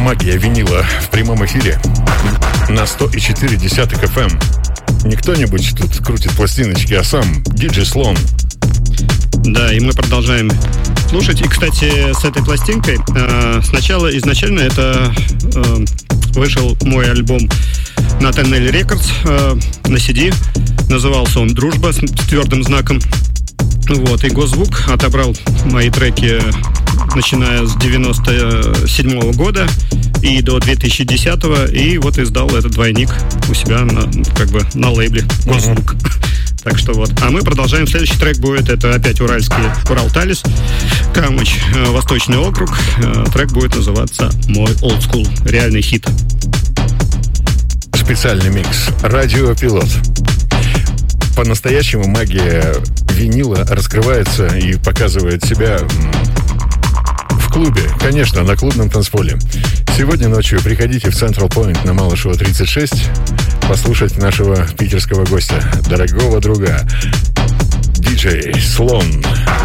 Магия винила в прямом эфире на 100,4 FM. Не кто-нибудь тут крутит пластиночки, а сам диджей Слон. Да, и мы продолжаем слушать. И, кстати, с этой пластинкой изначально это вышел мой альбом на Tennelly Records на CD. Назывался он «Дружба» с твердым знаком. Вот, и Госзвук отобрал мои треки, начиная с 97 года и до 2010-го, и вот издал этот двойник у себя на лейбле Госзвук. Так что вот. А мы продолжаем. Следующий трек будет, это опять Урал-Талис, Камыч, Восточный округ. Трек будет называться «Мой Old School». Реальный хит. Специальный микс. Радиопилот. По-настоящему магия винила раскрывается и показывает себя в клубе. Конечно, на клубном танцполе. Сегодня ночью приходите в Central Point на Малышева 36 послушать нашего питерского гостя, дорогого друга, диджей Слон.